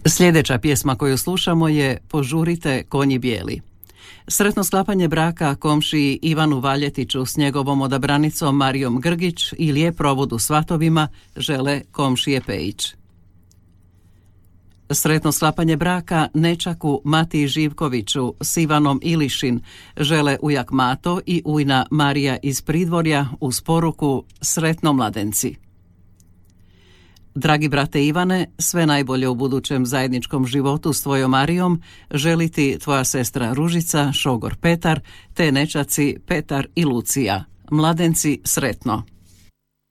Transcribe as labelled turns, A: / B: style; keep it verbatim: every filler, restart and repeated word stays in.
A: Sljedeća pjesma koju slušamo je Požurite konji bijeli. Sretno sklapanje braka komšiji Ivanu Valjetiću s njegovom odabranicom Marijom Grgić i lijep provod u svatovima žele komšije Pejić. Sretno sklapanje braka nečaku Matiji Živkoviću s Ivanom Ilišin žele ujak Mato i ujna Marija iz Pridvorja uz poruku Sretno mladenci. Dragi brate Ivane, sve najbolje u budućem zajedničkom životu s tvojom Marijom želi ti tvoja sestra Ružica, šogor Petar, te nečaci Petar i Lucija. Mladenci, sretno.